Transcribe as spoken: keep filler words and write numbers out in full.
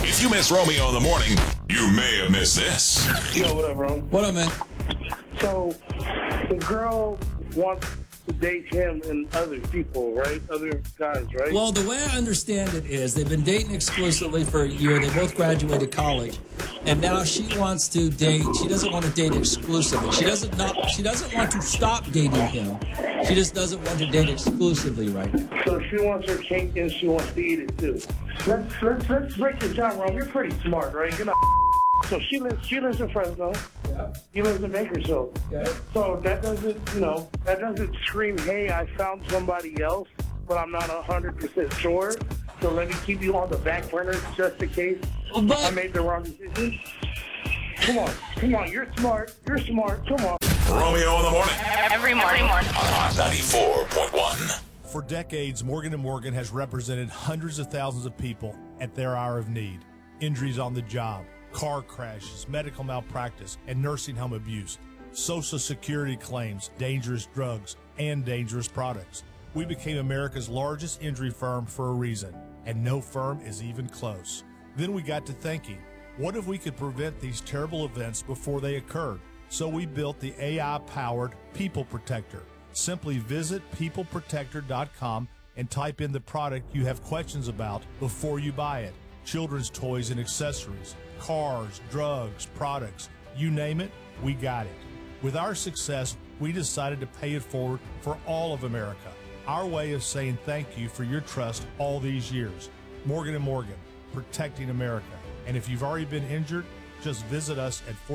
If you miss Romeo in the morning, you may have missed this. Yo, what up, bro? What up, man? So, the girl wants to date him and other people, right? Other guys, right? Well, the way I understand it is they've been dating exclusively for a year. They both graduated college, and now she wants to date. She doesn't want to date exclusively. She doesn't not. She doesn't want to stop dating him. She just doesn't want to date exclusively right now. So she wants her cake and she wants to eat it too. Let's let's let's break this down, bro. You're pretty smart, right? You're not. So she lives she lives in Fresno. Yeah. He lives in Bakersfield. Okay. So that doesn't, you know, that doesn't scream, hey, I found somebody else, but I'm not one hundred percent sure. So let me keep you on the back burner just in case But- I made the wrong decision. Come on. Come on. You're smart. You're smart. Come on. Romeo in the morning Every morning. on ninety-four point one. For decades, Morgan and Morgan has represented hundreds of thousands of people at their hour of need. Injuries on the job, car crashes, medical malpractice, and nursing home abuse, Social Security claims, dangerous drugs, and dangerous products. We became America's largest injury firm for a reason, and no firm is even close. Then we got to thinking, what if we could prevent these terrible events before they occurred? So we built the A I-powered People Protector. Simply visit people protector dot com and type in the product you have questions about before you buy it. Children's toys and accessories, cars, drugs, products, you name it, we got it. With our success, we decided to pay it forward for all of America. Our way of saying thank you for your trust all these years. Morgan and Morgan, protecting America. And if you've already been injured, just visit us at